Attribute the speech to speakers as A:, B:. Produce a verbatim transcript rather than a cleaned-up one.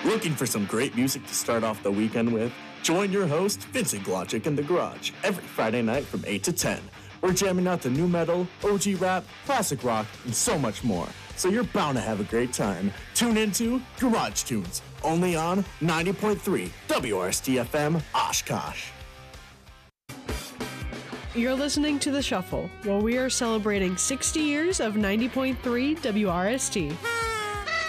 A: Looking for some great music to start off the weekend with? Join your host, Vincent Glodzik, in the garage every Friday night from eight to ten. We're jamming out the new metal, O G rap, classic rock, and so much more. So you're bound to have a great time. Tune into Garage Tunes, only on ninety point three W R S T F M Oshkosh.
B: You're listening to The Shuffle, where we are celebrating sixty years of ninety point three W R S T.